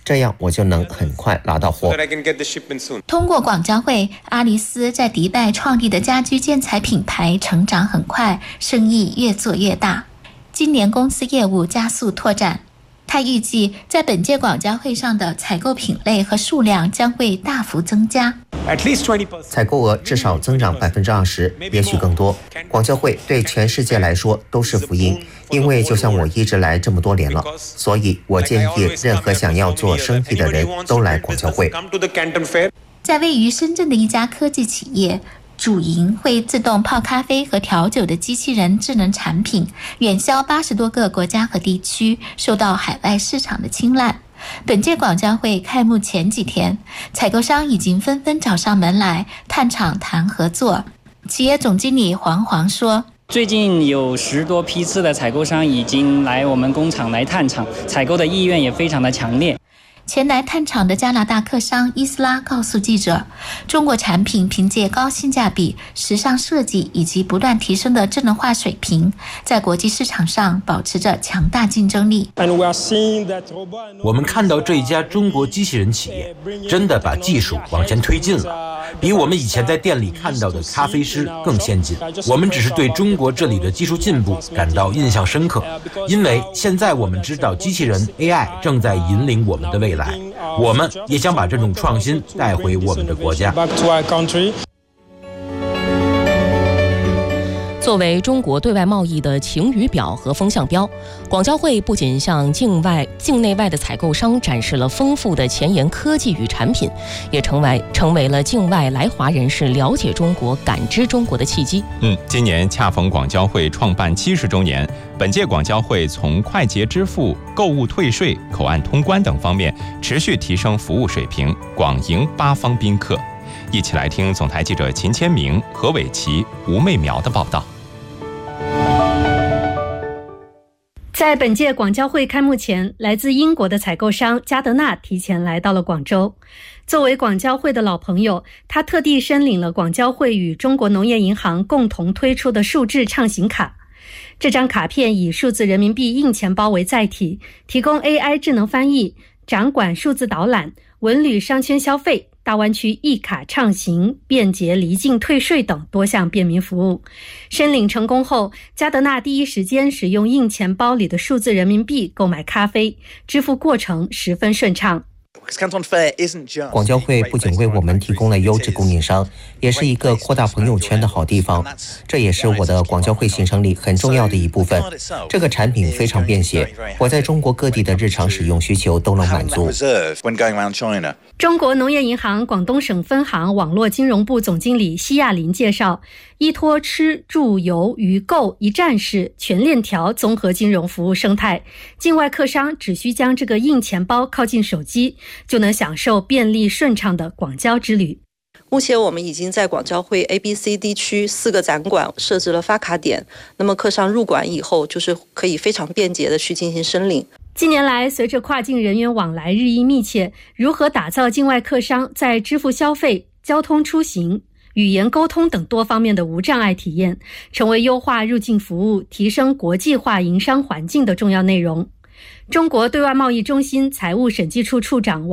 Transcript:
这样我就能很快拿到货。 通过广交会，阿丽丝在迪拜创立的家居建材品牌成长很快，生意越做越大。今年公司业务加速拓展，他预计在本届广交会上的采购品类和数量将会大幅增加， 采购额至少增长20%，也许更多。广交会对全世界来说都是福音，因为就像我一直来这么多年了，所以我建议任何想要做生意的人都来广交会。 在位于深圳的一家科技企业，主营会自动泡咖啡和调酒的机器人智能产品，远销80多个国家和地区，受到海外市场的青睐。本届广交会开幕前几天，采购商已经纷纷找上门来探厂谈合作。企业总经理黄说， 最近有10多批次的采购商已经来我们工厂来探厂，采购的意愿也非常的强烈。 前来探厂的加拿大客商伊斯拉告诉记者，中国产品凭借高性价比、时尚设计以及不断提升的智能化水平，在国际市场上保持着强大竞争力。 我们看到这一家中国机器人企业真的把技术往前推进了，比我们以前在店里看到的咖啡师更先进。我们只是对中国这里的技术进步感到印象深刻，因为现在我们知道机器人 AI 正在引领我们的未来，我们也想把这种创新带回我们的国家。 作为中国对外贸易的晴雨表和风向标，广交会不仅向境内外的采购商展示了丰富的前沿科技与产品，也成为了境外来华人士了解中国、感知中国的契机。 今年恰逢广交会创办70周年，本届广交会从快捷支付、购物退税、口岸通关等方面持续提升服务水平，广迎8方宾客。一起来听总台记者秦千明、何伟奇、吴媚苗的报道。 在本届广交会开幕前，来自英国的采购商加德纳提前来到了广州。作为广交会的老朋友，他特地申领了广交会与中国农业银行共同推出的数字畅行卡。这张卡片以数字人民币硬钱包为载体，提供 AI 智能翻译、掌管数字导览、文旅商圈消费、大湾区一卡畅行、便捷离境退税等多项便民服务。申领成功后，加德纳第一时间使用硬钱包里的数字人民币购买咖啡，支付过程十分顺畅。 广交会不仅为我们提供了优质供应商，也是一个扩大朋友圈的好地方。这也是我的广交会行程里很重要的一部分。这个产品非常便携，我在中国各地的日常使用需求都能满足。 中国农业银行广东省分行网络金融部总经理奚亚林介绍，依托吃住游娱购一站式全链条综合金融服务生态，境外客商只需将这个硬钱包靠近手机，就能享受便利顺畅的广交之旅。 目前我们已经在广交会 A、B、C 区4个展馆设置了发卡点，那么客商入馆以后就是可以非常便捷的去进行申领。 近年来，随着跨境人员往来日益密切，如何打造境外客商在支付消费、交通出行、语言沟通等多方面的无障碍体验，成为优化入境服务、提升国际化营商环境的重要内容。中国对外贸易中心财务审计处处长